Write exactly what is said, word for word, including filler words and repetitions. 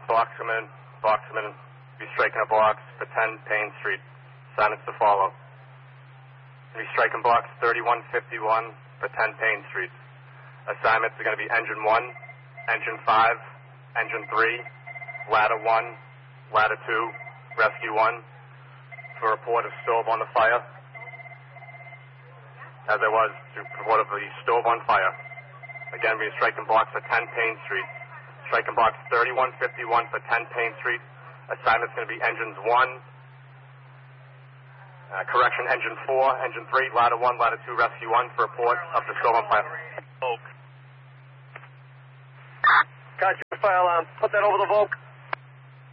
Boxerman, Boxerman, be striking a box for ten Payne Street. Assignments to follow. Be striking box thirty-one fifty-one for ten Payne Street. Assignments are going to be engine one, engine five, engine three, ladder one, ladder two, rescue one, for report of stove on the fire. As I was, to report of the stove on fire. Again, we're striking box for ten Payne Street. Striking box thirty-one fifty-one for ten Payne Street. Assignment's going to be engines one, uh, correction, engine four, engine three, ladder one, ladder two, rescue one, for report of the stove on fire. Volk. Got your fire alarm. Put that over the Volk.